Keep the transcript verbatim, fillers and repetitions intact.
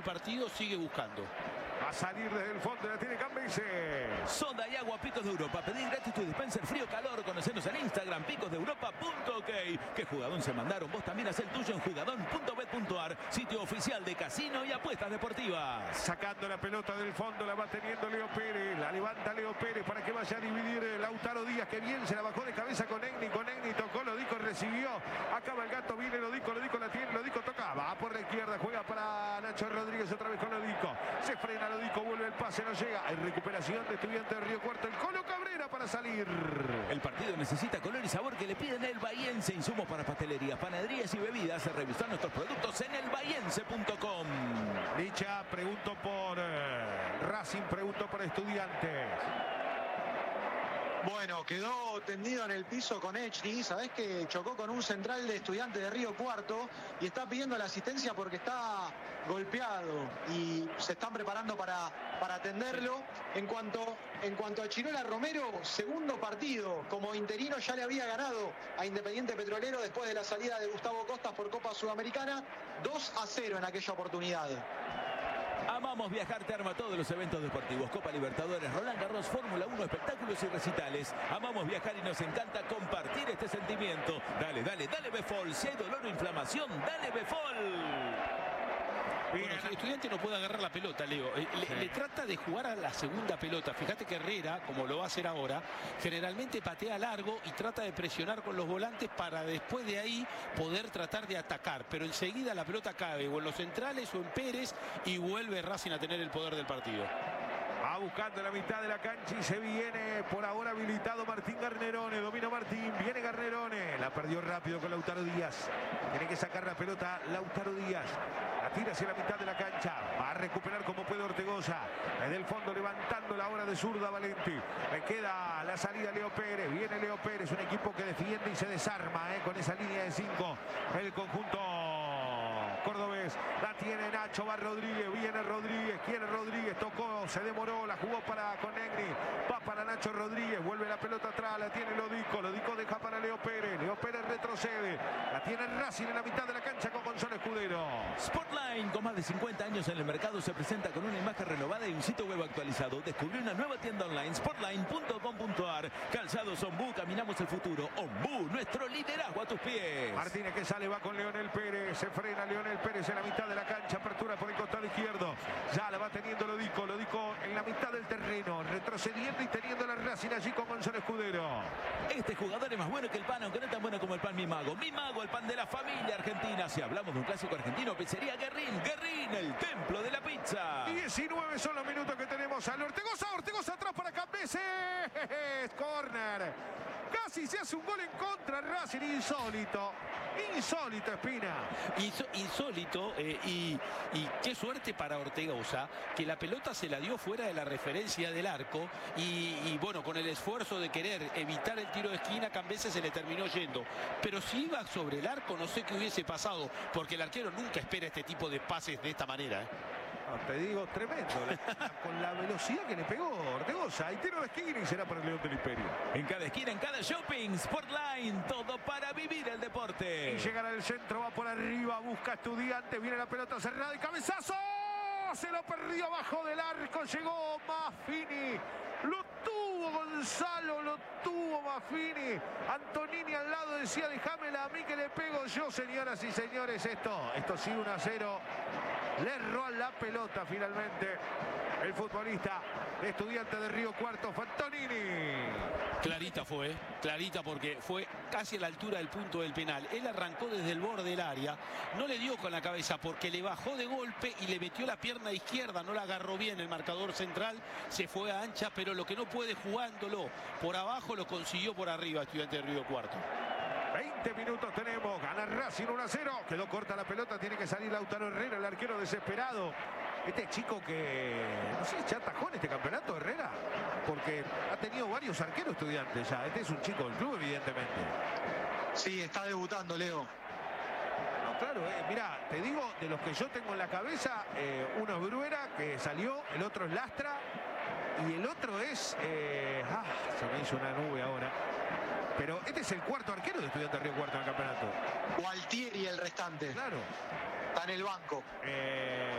el partido, sigue buscando. Va a salir desde el fondo, la tiene Cambises. Sonda y agua Picos de Europa. Pedí gratis tu dispenser frío calor. Conocenos en Instagram, picos de europa punto ok. ¿Qué jugadón se mandaron? Vos también haz el tuyo en jugadón punto bet punto ar, sitio oficial de casino y apuestas deportivas. Sacando la pelota del fondo, la va teniendo Leo Pérez. La levanta Leo Pérez para que vaya a dividir Lautaro Díaz, que bien se la bajó de cabeza con Egni. Con Egni tocó, Lodico recibió. Acaba el gato, viene Lodico, Lodico la tiene, Lodico toca. Va por la izquierda, juega para Nacho Rodríguez otra vez con Lodico. Se frena Lodico, vuelve el pase, no llega. Hay recuperación de Estudiantes de Río Cuarto. El Colo Cabrera para salir. El partido necesita color y sabor que le piden el Bahiense. Insumos para pastelerías, panaderías y bebidas. Revisar nuestros productos en el bahiense punto com. Licha, pregunto por eh, Racing, pregunto por Estudiantes. Bueno, quedó tendido en el piso con Echny. Sabés que chocó con un central de Estudiantes de Río Cuarto y está pidiendo la asistencia porque está golpeado y se están preparando para, para atenderlo. En cuanto, en cuanto a Chirola Romero, segundo partido como interino, ya le había ganado a Independiente Petrolero después de la salida de Gustavo Costas por Copa Sudamericana. dos a cero en aquella oportunidad. Amamos viajar, te arma todos los eventos deportivos. Copa Libertadores, Roland Garros, Fórmula uno, espectáculos y recitales. Amamos viajar y nos encanta compartir este sentimiento. Dale, dale, dale Befol. Si hay dolor o inflamación, dale Befol. Bueno, el estudiante no puede agarrar la pelota, Leo. Le, sí. le trata de jugar a la segunda pelota. Fíjate que Herrera, como lo va a hacer ahora, generalmente patea largo y trata de presionar con los volantes para después de ahí poder tratar de atacar. Pero enseguida la pelota cabe o en los centrales o en Pérez y vuelve Racing a tener el poder del partido. Va buscando la mitad de la cancha y se viene por ahora habilitado Martín Garnerone. Domina Martín, viene Garnerone. La perdió rápido con Lautaro Díaz. Tiene que sacar la pelota Lautaro Díaz. La tira hacia la mitad de la cancha. Va a recuperar como puede Ortegoza. Desde el fondo levantando la hora de zurda Valenti. Le queda la salida Leo Pérez. Viene Leo Pérez, un equipo que defiende y se desarma eh, con esa línea de cinco. El conjunto cordobés. La tiene Nacho, va Rodríguez. Viene Rodríguez. Quiere Rodríguez. Tocó, se demoró. La jugó para con Egni. Va para Nacho Rodríguez. Vuelve la pelota atrás. La tiene Lodico. Lodico deja para Leo Pérez. Leo Pérez retrocede. La tiene Racing en la mitad de la cancha con Gonzalo Escudero. Sportline, con más de cincuenta años en el mercado, se presenta con una imagen renovada y un sitio web actualizado. Descubrió una nueva tienda online, sportline punto com punto ar. Calzados Ombú, caminamos el futuro. Ombú, nuestro liderazgo a tus pies. Martínez que sale, va con Leonel Pérez. Se frena Leonel Pérez en la mitad de la cancha. Apertura por el costado izquierdo. Ya la va teniendo Lodico. Lodico en la mitad del terreno. Retrocediendo y teniendo la Racing allí con Gonzalo Escudero. Este jugador es más bueno que el pan, aunque no tan bueno como el pan Mi Mago. Mi Mago, el pan de la familia argentina. Si hablamos de un clásico argentino, pizzería Guerrín. Guerrín, el templo de la pizza. diecinueve son los minutos que tenemos al Ortegoza. Ortegoza atrás para Cambises. Corner. Casi se hace un gol en contra Racing. Insólito. Insólito, Espina. Inso, insólito eh, y, y qué suerte para Ortegoza que la pelota se la dio fuera de la referencia del arco y, y bueno, con el esfuerzo de querer evitar el tiro de esquina, Cambises se le terminó yendo. Pero si iba sobre el arco, no sé qué hubiese pasado, porque el arquero nunca espera este tipo de pases de esta manera. ¿eh? No, te digo, tremendo. Con la velocidad que le pegó Ortegoza. Hay tiro de esquina y será para el León del Imperio. En cada esquina, en cada shopping, Sportline, todo para vivir el deporte. Y llegar al centro, va por arriba, busca Estudiante, viene la pelota cerrada y cabezazo. Se lo perdió abajo del arco, llegó Maffini. Lo tuvo Gonzalo, lo tuvo Maffini. Antonini al lado decía, déjamela a mí que le pego yo, señoras y señores. Esto, esto sí, uno a cero. Le erró a la pelota finalmente el futbolista de Estudiantes de Río Cuarto, Antonini. Clarita fue, clarita porque fue casi a la altura del punto del penal. Él arrancó desde el borde del área, no le dio con la cabeza porque le bajó de golpe y le metió la pierna izquierda, no la agarró bien el marcador central, se fue a ancha, pero lo que no puede jugándolo por abajo lo consiguió por arriba Estudiantes de Río Cuarto. veinte minutos tenemos, gana Racing uno a cero, quedó corta la pelota, tiene que salir Lautaro Herrera, el arquero desesperado. Este chico que, no sé, ya atajó en este campeonato Herrera, porque ha tenido varios arqueros Estudiantes ya. Este es un chico del club, evidentemente. Sí, está debutando, Leo. No, claro, eh, mira, te digo, de los que yo tengo en la cabeza, eh, uno es Bruera, que salió, el otro es Lastra, y el otro es, eh, ah, se me hizo una nube ahora. Pero este es el cuarto arquero de Estudiantes de Río Cuarto en el campeonato. Gualtieri el restante. Claro. Está en el banco. Eh...